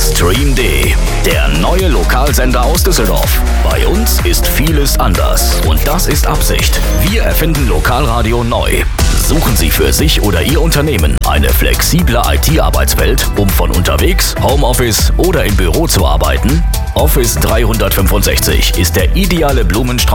Stream D, der neue Lokalsender aus Düsseldorf. Bei uns ist vieles anders und das ist Absicht. Wir erfinden Lokalradio neu. Suchen Sie für sich oder Ihr Unternehmen eine flexible IT-Arbeitswelt, um von unterwegs, Homeoffice oder im Büro zu arbeiten? Office 365 ist der ideale Blumenstrauß